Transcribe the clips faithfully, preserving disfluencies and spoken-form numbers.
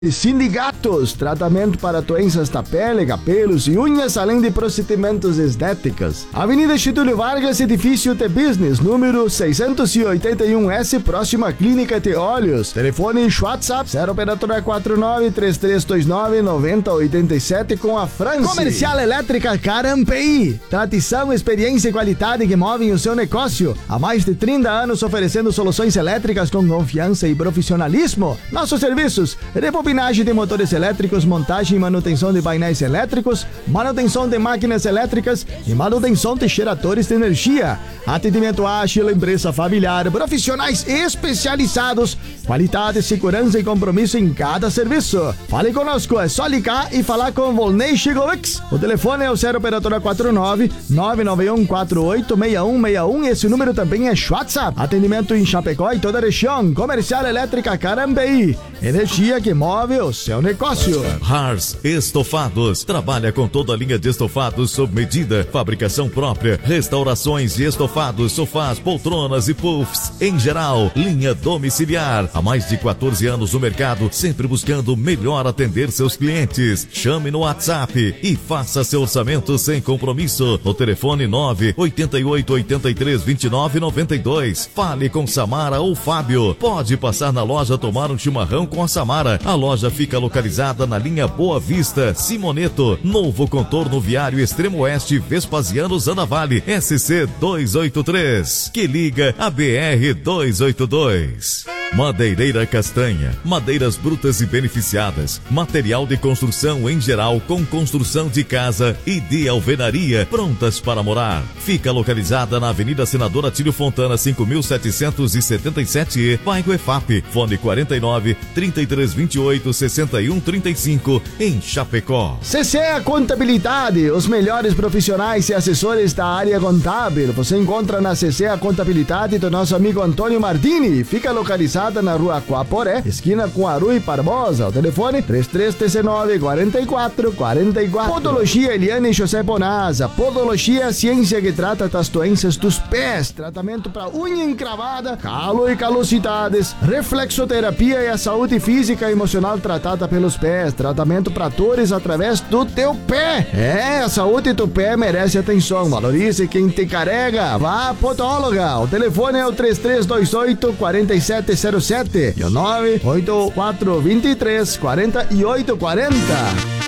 Sindigatos, tratamento para doenças da pele, cabelos e unhas, além de procedimentos estéticos. Avenida Getúlio Vargas, edifício T Business, número seiscentos e oitenta e um S, próxima à Clínica de Olhos. Telefone e WhatsApp zero operadora quatro nove, três três dois nove, nove zero oito sete com a França. Comercial Elétrica Carampi. Tradição, experiência e qualidade que movem o seu negócio. Há mais de trinta anos oferecendo soluções elétricas com confiança e profissionalismo. Nossos serviços: rebobinagem de motores elétricos, montagem e manutenção de painéis elétricos, manutenção de máquinas elétricas e manutenção de geradores de energia. Atendimento ágil, empresa familiar, profissionais especializados, qualidade, segurança e compromisso em cada serviço. Fale conosco, é só ligar e falar com Volney Chigovics. O telefone é o zero operadora quatro nove, nove nove um quatro oito, seis um seis um. Esse número também é WhatsApp. Atendimento em Chapecó e toda a região. Comercial Elétrica Carambeí. Energia que move o seu negócio. Hars Estofados. Trabalha com toda a linha de estofados sob medida. Fabricação própria. Restaurações de estofados, sofás, poltronas e puffs. Em geral, linha domiciliar. Há mais de quatorze anos no mercado, sempre buscando melhor atender seus clientes. Chame no WhatsApp e faça seu orçamento sem compromisso. O telefone nove oito oito, oito três, dois nove nove dois. Fale com Samara ou Fábio. Pode passar na loja tomar um chimarrão com a Samara. A loja fica localizada na linha Boa Vista, Simoneto, novo contorno viário Extremo Oeste, Vespasiano Zanavale, S C duzentos e oitenta e três, que liga a B R duzentos e oitenta e dois. Madeireira Castanha, madeiras brutas e beneficiadas, material de construção em geral com construção de casa e de alvenaria, prontas para morar. Fica localizada na Avenida Senador Atílio Fontana, cinco mil setecentos e setenta e sete E, bairro E F A P, fone quarenta e nove, trinta e três, vinte e oito, sessenta e um, trinta e cinco, em Chapecó. C C A Contabilidade, os melhores profissionais e assessores da área contábil. Você encontra na C C A Contabilidade do nosso amigo Antônio Martini. Fica localizado na rua Aquaporé, esquina com Arui Barbosa. O telefone três três um nove, quatro quatro quatro quatro. Podologia Eliane José Bonasa. Podologia é a ciência que trata das doenças dos pés. Tratamento para unha encravada, calo e calosidades. Reflexoterapia é a saúde física e emocional tratada pelos pés. Tratamento para dores através do teu pé. É, a saúde do pé merece atenção. Valorize quem te carrega. Vá à podóloga. O telefone é o três três dois oito, quatro sete zero sete e o nove oito quatro dois três, quatro oito quatro zero.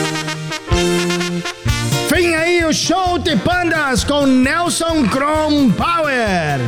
Vem aí o show de bandas com Nelson Chrome Power.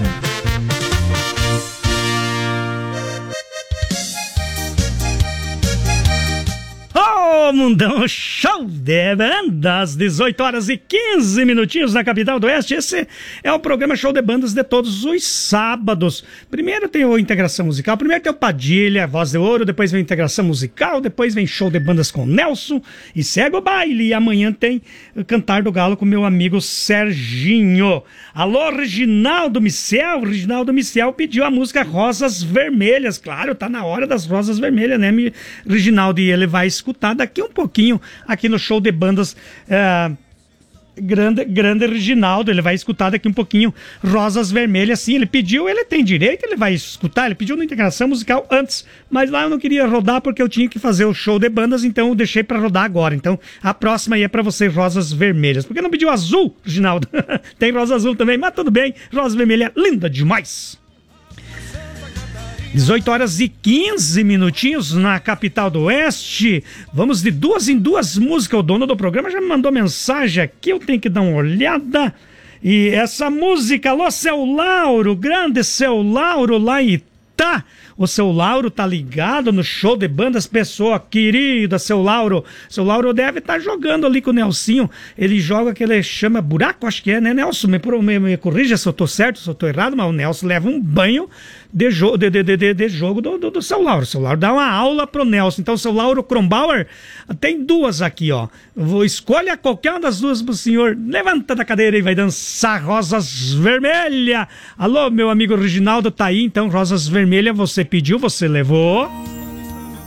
Ô, mundão, show de bandas, dezoito horas e quinze minutinhos na capital do Oeste. Esse é o programa Show de Bandas de todos os sábados. Primeiro tem o Integração Musical, primeiro tem o Padilha, Voz de Ouro, depois vem Integração Musical, depois vem Show de Bandas com Nelson e segue o baile. E amanhã tem Cantar do Galo com meu amigo Serginho. Alô, Reginaldo Miciel. Reginaldo Miciel pediu a música Rosas Vermelhas. Claro, tá na hora das Rosas Vermelhas, né, Reginaldo? E ele vai escutar daqui um pouquinho aqui no Show de Bandas uh, grande, grande Reginaldo. Ele vai escutar daqui um pouquinho Rosas Vermelhas. Sim, ele pediu, ele tem direito, ele vai escutar. Ele pediu na Integração Musical antes, mas lá eu não queria rodar porque eu tinha que fazer o Show de Bandas, então eu deixei pra rodar agora. Então a próxima aí é pra você, Rosas Vermelhas. Por que não pediu azul, Reginaldo? Tem rosa azul também, mas tudo bem. Rosa Vermelha, linda demais. dezoito horas e quinze minutinhos na capital do Oeste. Vamos de duas em duas músicas. O dono do programa já me mandou mensagem aqui, eu tenho que dar uma olhada. E essa música, alô, seu Lauro, grande seu Lauro lá em Itá. O seu Lauro tá ligado no Show de Bandas, pessoa querida, seu Lauro. Seu Lauro deve estar tá jogando ali com o Nelsinho. Ele joga que ele chama buraco, acho que é, né, Nelson? Me, me, me corrija se eu tô certo, se eu tô errado, mas o Nelson leva um banho de, jo de, de, de, de jogo do, do, do seu Lauro. O seu Lauro dá uma aula pro Nelson. Então, o seu Lauro Kronbauer tem duas aqui, ó. Vou escolha qualquer uma das duas pro senhor. Levanta da cadeira e vai dançar Rosas Vermelhas. Alô, meu amigo Reginaldo tá aí, então, Rosas Vermelhas, você pediu, você levou.